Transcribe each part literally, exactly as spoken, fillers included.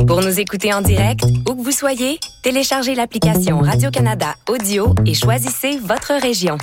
Pour nous écouter en direct, où que vous soyez, téléchargez l'application Radio-Canada Audio et choisissez votre région.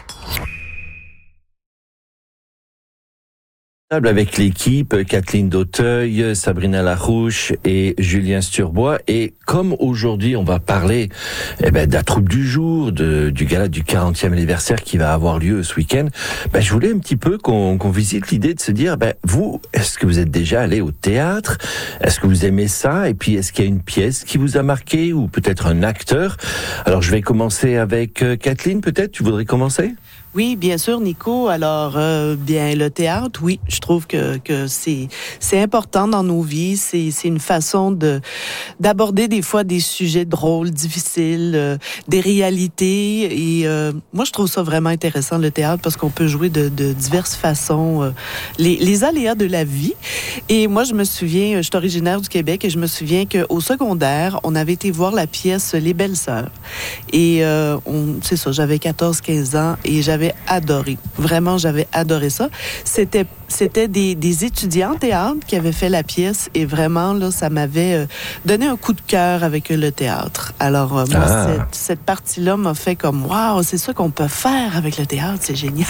Avec l'équipe, Kathleen Dauteuil, Sabrina Larouche et Julien Sturbois. Et comme aujourd'hui, on va parler eh ben, de la troupe du jour, de, du gala du quarantième anniversaire qui va avoir lieu ce week-end, ben, je voulais un petit peu qu'on, qu'on visite l'idée de se dire, ben, vous, est-ce que vous êtes déjà allé au théâtre? Est-ce que vous aimez ça? Et puis, est-ce qu'il y a une pièce qui vous a marqué ou peut-être un acteur? Alors, je vais commencer avec euh, Kathleen, peut-être. Tu voudrais commencer? Oui, bien sûr, Nico. Alors, euh, bien, le théâtre, oui, je trouve que que c'est c'est important dans nos vies. C'est c'est une façon de d'aborder des fois des sujets drôles, difficiles, euh, des réalités. Et euh, moi, je trouve ça vraiment intéressant le théâtre parce qu'on peut jouer de de diverses façons euh, les les aléas de la vie. Et moi, je me souviens, je suis originaire du Québec et je me souviens que au secondaire, on avait été voir la pièce Les Belles-Sœurs. Et euh, on, c'est ça, j'avais quatorze quinze ans et j'avais adoré. Vraiment, j'avais adoré ça. C'était c'était des, des étudiants en théâtre qui avaient fait la pièce et vraiment, là, ça m'avait euh, donné un coup de cœur avec le théâtre. Alors, euh, moi, ah. cette, cette partie-là m'a fait comme, waouh, c'est ça qu'on peut faire avec le théâtre, c'est génial.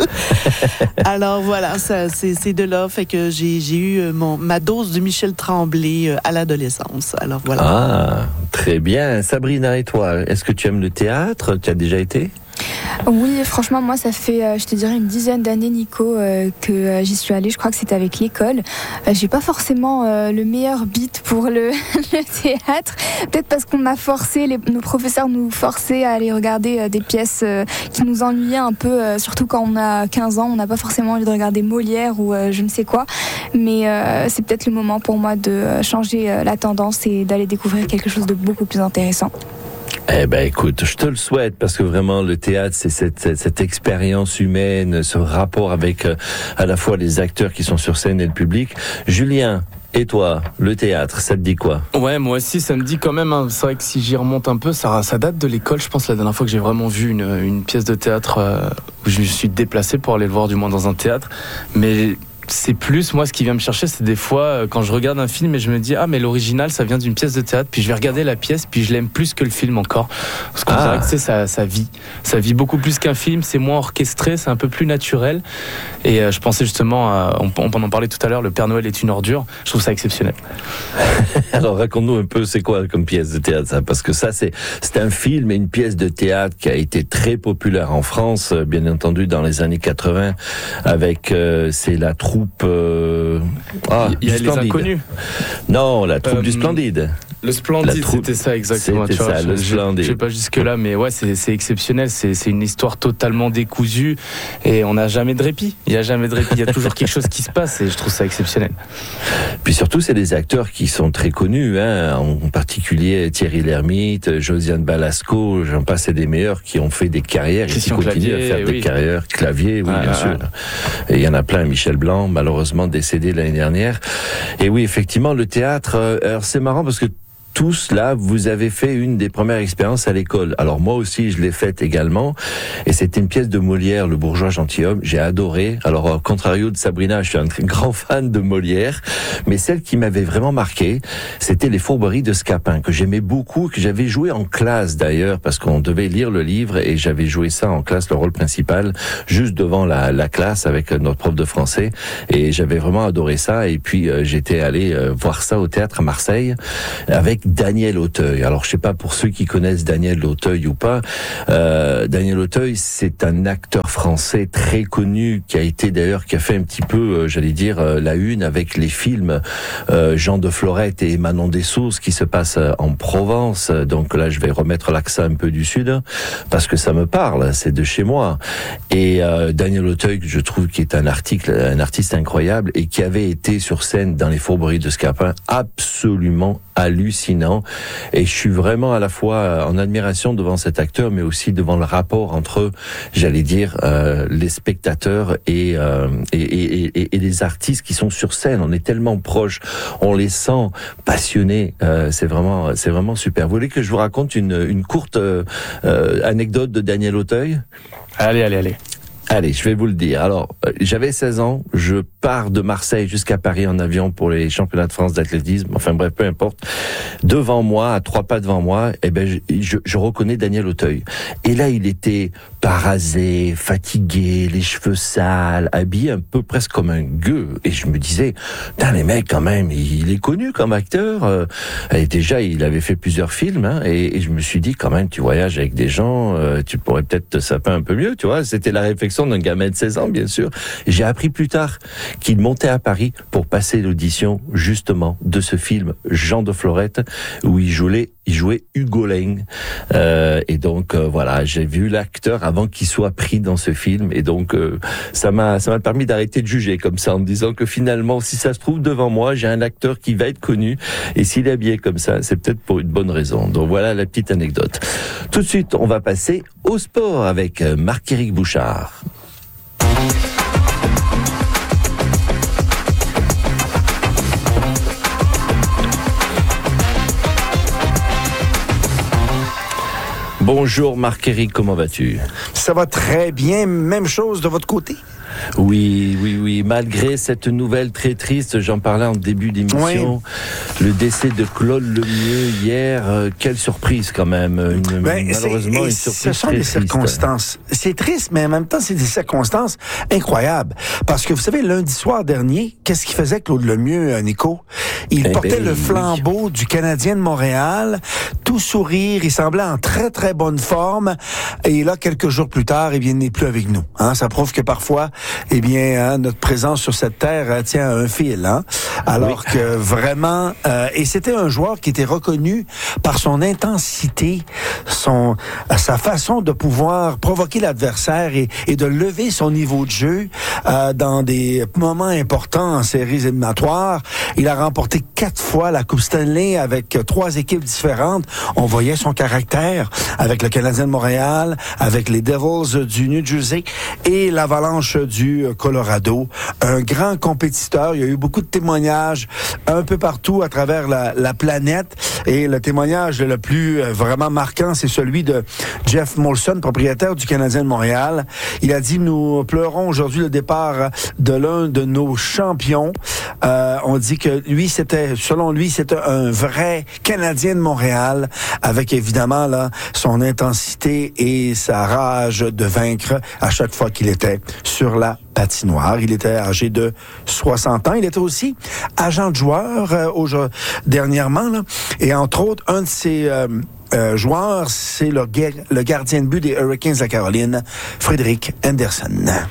Alors, voilà, ça, c'est, c'est de là, fait que j'ai, j'ai eu mon, ma dose de Michel Tremblay euh, à l'adolescence. Alors, voilà. Ah, très bien. Sabrina, et toi, est-ce que tu aimes le théâtre? Tu as déjà été? Oui, franchement, moi, ça fait, euh, je te dirais, une dizaine d'années, Nico, euh, que euh, j'y suis allée. Je crois que c'était avec l'école. Euh, j'ai pas forcément euh, le meilleur beat pour le, le théâtre. Peut-être parce qu'on m'a forcé, les, nos professeurs nous forçaient à aller regarder euh, des pièces euh, qui nous ennuyaient un peu, euh, surtout quand on a quinze ans. On n'a pas forcément envie de regarder Molière ou euh, je ne sais quoi. Mais euh, c'est peut-être le moment pour moi de changer euh, la tendance et d'aller découvrir quelque chose de beaucoup plus intéressant. Eh ben, écoute, je te le souhaite parce que vraiment le théâtre, c'est cette, cette, cette expérience humaine, ce rapport avec euh, à la fois les acteurs qui sont sur scène et le public. Julien, et toi, le théâtre, ça te dit quoi? Ouais, moi aussi, ça me dit quand même. Hein, c'est vrai que si j'y remonte un peu, ça, ça date de l'école. Je pense la dernière fois que j'ai vraiment vu une, une pièce de théâtre euh, où je me suis déplacé pour aller le voir, du moins dans un théâtre. Mais c'est plus, moi, ce qui vient me chercher, c'est des fois, quand je regarde un film et je me dis, ah, mais l'original, ça vient d'une pièce de théâtre, puis je vais regarder la pièce, puis je l'aime plus que le film encore. Parce qu'on ah. dirait que c'est ça, ça vit. Ça vit beaucoup plus qu'un film, c'est moins orchestré, c'est un peu plus naturel. Et euh, je pensais justement, à, on, on en parlait tout à l'heure, Le Père Noël est une ordure. Je trouve ça exceptionnel. Alors, raconte-nous un peu, c'est quoi comme pièce de théâtre, ça? Parce que ça, c'est, c'est un film et une pièce de théâtre qui a été très populaire en France, bien entendu, dans les années quatre-vingts, avec, euh, c'est la troupe, euh, Ah, il y a les Inconnus. Non, la troupe euh, du Splendide. Le Splendide, troupe, c'était ça exactement. C'était tu vois, ça, je, le Splendide. Je sais pas jusque là, mais ouais, c'est, c'est exceptionnel. C'est, c'est une histoire totalement décousue et on n'a jamais de répit. Il y a jamais de répit. Il y a toujours quelque chose qui se passe et je trouve ça exceptionnel. Puis surtout, c'est des acteurs qui sont très connus, hein, en particulier Thierry Lhermitte, Josiane Balasco, j'en passe, c'est des meilleurs qui ont fait des carrières et qui continuent Clavier, à faire oui. des carrières. Clavier, oui, ah, bien ah, sûr. Ah. Et il y en a plein. Michel Blanc, malheureusement décédé l'année dernière. Et oui, effectivement, le théâtre, euh, alors c'est marrant parce que tous, là, vous avez fait une des premières expériences à l'école. Alors moi aussi, je l'ai faite également. Et c'était une pièce de Molière, Le Bourgeois Gentilhomme. J'ai adoré. Alors, au contrario de Sabrina, je suis un grand fan de Molière. Mais celle qui m'avait vraiment marqué, c'était Les Fourberies de Scapin, que j'aimais beaucoup, que j'avais joué en classe d'ailleurs, parce qu'on devait lire le livre et j'avais joué ça en classe, le rôle principal, juste devant la, la classe avec notre prof de français. Et j'avais vraiment adoré ça. Et puis, euh, j'étais allé euh, voir ça au théâtre à Marseille avec Daniel Auteuil. Alors, je sais pas pour ceux qui connaissent Daniel Auteuil ou pas. Euh, Daniel Auteuil, c'est un acteur français très connu qui a été d'ailleurs, qui a fait un petit peu, euh, j'allais dire, euh, la une avec les films euh, Jean de Florette et Manon Dessources qui se passent en Provence. Donc là, je vais remettre l'accent un peu du sud parce que ça me parle, c'est de chez moi. Et euh, Daniel Auteuil, je trouve qu'il est un article, un artiste incroyable et qui avait été sur scène dans Les Fourberies de Scapin, absolument hallucinant. Et je suis vraiment à la fois en admiration devant cet acteur, mais aussi devant le rapport entre, j'allais dire, euh, les spectateurs et, euh, et, et, et, et les artistes qui sont sur scène. On est tellement proches, on les sent passionnés. Euh, c'est vraiment, c'est vraiment super. Vous voulez que je vous raconte une, une courte euh, euh, anecdote de Daniel Auteuil ? Allez, allez, allez. Allez, je vais vous le dire. Alors, euh, j'avais seize ans, je pars de Marseille jusqu'à Paris en avion pour les championnats de France d'athlétisme. Enfin bref, peu importe. Devant moi, à trois pas devant moi, eh ben je, je, je reconnais Daniel Auteuil. Et là, il était pas rasé, fatigué, les cheveux sales, habillé un peu presque comme un gueux. Et je me disais, putain, les mecs quand même, il est connu comme acteur. Euh, et déjà, il avait fait plusieurs films. Hein, et, et je me suis dit, quand même, tu voyages avec des gens, euh, tu pourrais peut-être te saper un peu mieux, tu vois. C'était la réflexion d'un gamin de seize ans, bien sûr. Et j'ai appris plus tard qu'il montait à Paris pour passer l'audition, justement, de ce film Jean de Florette, où il jouait, il jouait Hugo Lang. Euh, et donc, euh, voilà, j'ai vu l'acteur avant qu'il soit pris dans ce film. Et donc, euh, ça m'a, ça m'a permis d'arrêter de juger comme ça, en me disant que finalement, si ça se trouve devant moi, j'ai un acteur qui va être connu. Et s'il est habillé comme ça, c'est peut-être pour une bonne raison. Donc voilà la petite anecdote. Tout de suite, on va passer au sport avec Marc-Éric Bouchard. Bonjour Marc-Éric, comment vas-tu? Ça va très bien, même chose de votre côté? Oui, oui, oui. Malgré cette nouvelle très triste, j'en parlais en début d'émission, oui. Le décès de Claude Lemieux hier, euh, quelle surprise quand même. Une, ben, malheureusement, une surprise ce sont très des triste. circonstances. C'est triste, mais en même temps, c'est des circonstances incroyables. Parce que vous savez, lundi soir dernier, qu'est-ce qu'il faisait Claude Lemieux, Nico? Il eh portait ben, le flambeau oui. du Canadien de Montréal, tout sourire, il semblait en très très bonne forme. Et là, quelques jours plus tard, eh bien, il n'est plus avec nous. Hein? Ça prouve que parfois, eh bien, hein, notre présence sur cette terre euh, tient à un fil. Hein? Alors oui. que vraiment, euh, et c'était un joueur qui était reconnu par son intensité, son, sa façon de pouvoir provoquer l'adversaire et, et de lever son niveau de jeu euh, dans des moments importants en séries éliminatoires. Il a remporté quatre fois la Coupe Stanley avec trois équipes différentes. On voyait son caractère avec le Canadien de Montréal, avec les Devils du New Jersey et l'Avalanche du Colorado. Un grand compétiteur. Il y a eu beaucoup de témoignages un peu partout à travers la, la planète. Et le témoignage le plus euh, vraiment marquant, c'est celui de Jeff Molson, propriétaire du Canadien de Montréal. Il a dit, nous pleurons aujourd'hui le départ de l'un de nos champions. Euh, on dit que lui, c'était, selon lui, c'était un vrai Canadien de Montréal, avec évidemment là son intensité et sa rage de vaincre à chaque fois qu'il était sur la patinoire. Il était âgé de soixante ans. Il était aussi agent de joueur euh, au, dernièrement. Là. Et entre autres, un de ses euh, euh, joueurs, c'est le, le gardien de but des Hurricanes de la Caroline, Frédéric Henderson.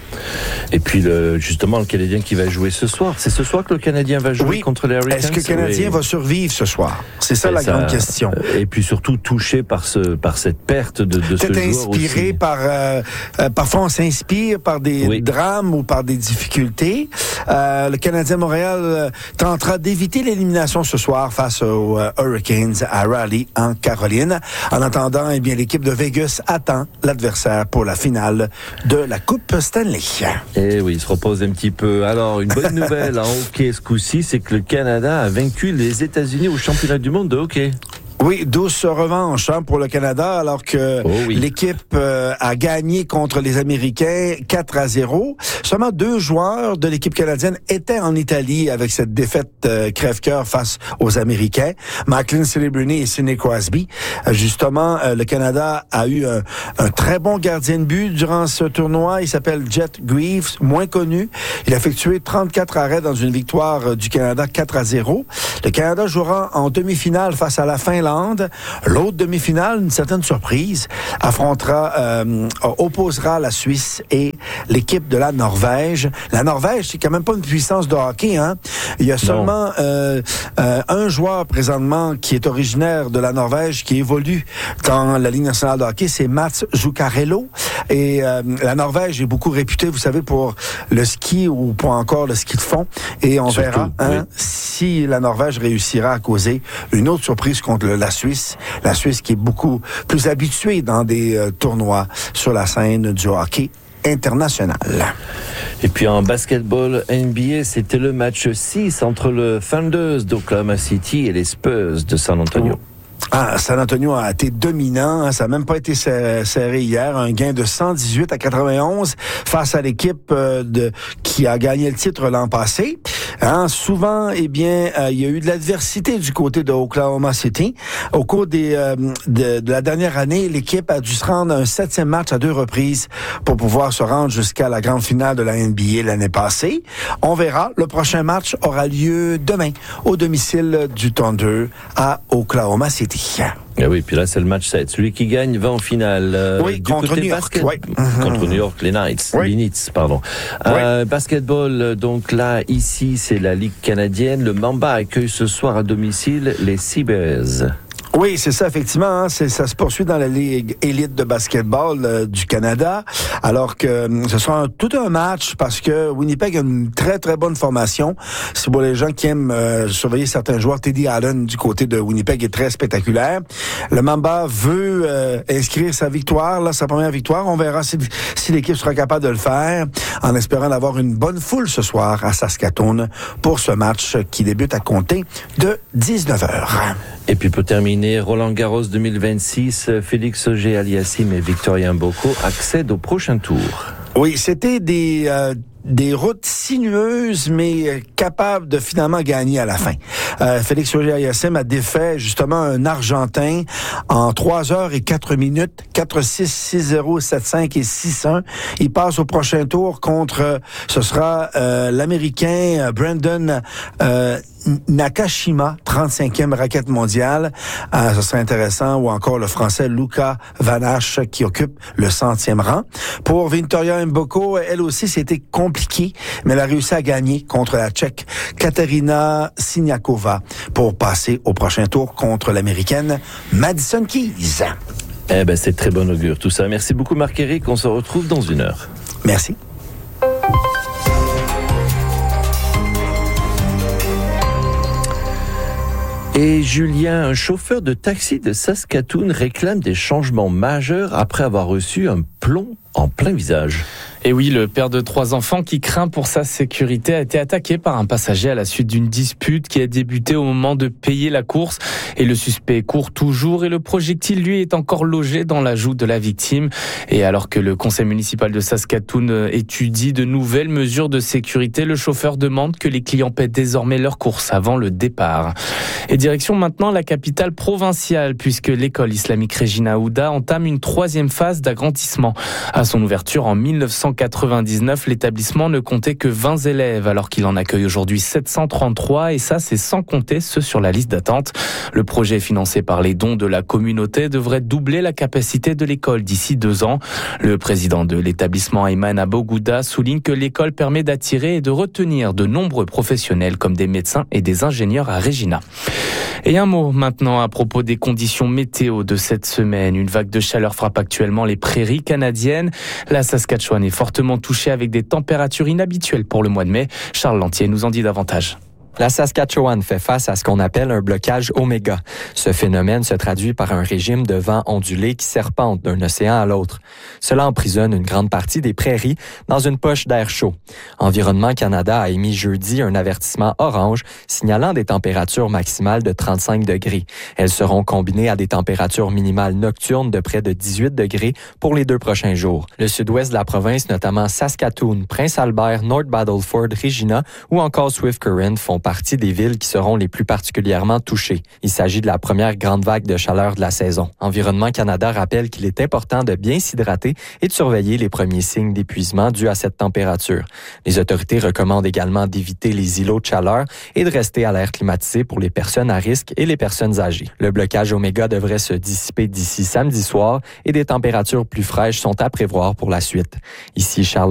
Et puis, le, justement, le Canadien qui va jouer ce soir. C'est ce soir que le Canadien va jouer oui. contre les Hurricanes? Est-ce que le Canadien oui. va survivre ce soir? C'est ça et la ça, grande question. Et puis surtout touché par, ce, par cette perte de, de ce joueur aussi. Peut-être inspiré par... Euh, euh, parfois, on s'inspire par des oui. drames ou par des difficultés. Euh, le Canadien de Montréal euh, tentera d'éviter l'élimination ce soir face aux euh, Hurricanes à Raleigh, en Caroline. En attendant, eh bien, l'équipe de Vegas attend l'adversaire pour la finale de la Coupe Stanley. Eh oui, il se repose un petit peu. Alors, une bonne nouvelle en hockey ce coup-ci, c'est que le Canada a vaincu les États-Unis au championnat du monde de hockey. Oui, douce revanche hein, pour le Canada, alors que oh oui. l'équipe euh, a gagné contre les Américains quatre à zéro. Seulement deux joueurs de l'équipe canadienne étaient en Italie avec cette défaite euh, crève-cœur face aux Américains. Macklin Celebrini et Sidney Crosby. Euh, justement, euh, le Canada a eu un, un très bon gardien de but durant ce tournoi. Il s'appelle Jet Greaves, moins connu. Il a effectué trente-quatre arrêts dans une victoire euh, du Canada quatre à zéro. Le Canada jouera en demi-finale face à la Finlande. L'autre demi-finale, une certaine surprise, affrontera, euh, opposera la Suisse et l'équipe de la Norvège. La Norvège, c'est quand même pas une puissance de hockey, hein. Il y a seulement euh, euh, un joueur présentement qui est originaire de la Norvège, qui évolue dans la Ligue nationale de hockey, c'est Mats Zuccarello. Et euh, la Norvège est beaucoup réputée, vous savez, pour le ski ou pour encore le ski de fond. Et on Surtout, verra hein, oui. si la Norvège réussira à causer une autre surprise contre le la Suisse, la Suisse qui est beaucoup plus habituée dans des euh, tournois sur la scène du hockey international. Et puis en basketball N B A, c'était le match six entre le Thunders d'Oklahoma City et les Spurs de San Antonio. Ah, San Antonio a été dominant. Ça n'a même pas été serré hier. Un gain de cent dix-huit à quatre-vingt-onze face à l'équipe euh, de qui a gagné le titre l'an passé. Hein, souvent, eh bien, euh, il y a eu de l'adversité du côté de Oklahoma City. Au cours des, euh, de, de la dernière année, l'équipe a dû se rendre à un septième match à deux reprises pour pouvoir se rendre jusqu'à la grande finale de la N B A l'année passée. On verra. Le prochain match aura lieu demain au domicile du Thunder à Oklahoma City. Et oui, puis là, c'est le match sept. Celui qui gagne va en finale. Euh, oui, du contre côté New York. Basket... Oui. Contre New York, les Knights. Oui. Les Knights, pardon. Oui. Euh, basketball, donc là, ici, c'est la Ligue canadienne. Le Mamba accueille ce soir à domicile les Seabears. Oui, c'est ça, effectivement. Hein, c'est, ça se poursuit dans la Ligue élite de basketball euh, du Canada, alors que euh, ce sera un, tout un match parce que Winnipeg a une très, très bonne formation. C'est pour les gens qui aiment euh, surveiller certains joueurs. Teddy Allen, du côté de Winnipeg, est très spectaculaire. Le Mamba veut euh, inscrire sa victoire, là, sa première victoire. On verra si, si l'équipe sera capable de le faire, en espérant d'avoir une bonne foule ce soir à Saskatoon pour ce match qui débute à compter de dix-neuf heures. Et puis pour terminer, Roland Garros deux mille vingt-six, Félix Auger-Aliassime et Victoria Mboko accèdent au prochain tour. Oui, c'était des euh, des routes sinueuses, mais capables de finalement gagner à la fin. Euh, Félix Auger-Aliassime a défait justement un Argentin en trois heures et quatre minutes, quatre six, six zéro, sept cinq et six un. Il passe au prochain tour contre, ce sera euh, l'Américain Brandon euh, Nakashima, trente-cinquième raquette mondiale. Euh, ce serait intéressant. Ou encore le Français Luca Vanache qui occupe le centième rang. Pour Victoria Mboko, elle aussi, c'était compliqué, mais elle a réussi à gagner contre la Tchèque Katerina Siniakova pour passer au prochain tour contre l'Américaine Madison Keys. Eh ben, c'est très bon augure tout ça. Merci beaucoup Marc-Éric. On se retrouve dans une heure. Merci. Et Julien, un chauffeur de taxi de Saskatoon réclame des changements majeurs après avoir reçu un plomb en plein visage. Et oui, le père de trois enfants qui craint pour sa sécurité a été attaqué par un passager à la suite d'une dispute qui a débuté au moment de payer la course. Et le suspect court toujours et le projectile, lui, est encore logé dans la joue de la victime. Et alors que le conseil municipal de Saskatoon étudie de nouvelles mesures de sécurité, le chauffeur demande que les clients paient désormais leurs courses avant le départ. Et direction maintenant la capitale provinciale, puisque l'école islamique Regina Ouda entame une troisième phase d'agrandissement. À son ouverture en mille neuf cent quatre-vingt-dix-neuf, l'établissement ne comptait que vingt élèves, alors qu'il en accueille aujourd'hui sept cent trente-trois, et ça, c'est sans compter ceux sur la liste d'attente. Le projet financé par les dons de la communauté devrait doubler la capacité de l'école d'ici deux ans. Le président de l'établissement, Ayman Abogouda, souligne que l'école permet d'attirer et de retenir de nombreux professionnels comme des médecins et des ingénieurs à Regina. Et un mot maintenant à propos des conditions météo de cette semaine. Une vague de chaleur frappe actuellement les prairies canadiennes. La Saskatchewan est fortement touchée avec des températures inhabituelles pour le mois de mai. Charles Lantier nous en dit davantage. La Saskatchewan fait face à ce qu'on appelle un blocage oméga. Ce phénomène se traduit par un régime de vent ondulé qui serpente d'un océan à l'autre. Cela emprisonne une grande partie des prairies dans une poche d'air chaud. Environnement Canada a émis jeudi un avertissement orange signalant des températures maximales de trente-cinq degrés. Elles seront combinées à des températures minimales nocturnes de près de dix-huit degrés pour les deux prochains jours. Le sud-ouest de la province, notamment Saskatoon, Prince-Albert, North Battleford, Regina ou encore Swift Current font partie des villes qui seront les plus particulièrement touchées. Il s'agit de la première grande vague de chaleur de la saison. Environnement Canada rappelle qu'il est important de bien s'hydrater et de surveiller les premiers signes d'épuisement dus à cette température. Les autorités recommandent également d'éviter les îlots de chaleur et de rester à l'air climatisé pour les personnes à risque et les personnes âgées. Le blocage oméga devrait se dissiper d'ici samedi soir et des températures plus fraîches sont à prévoir pour la suite. Ici Charles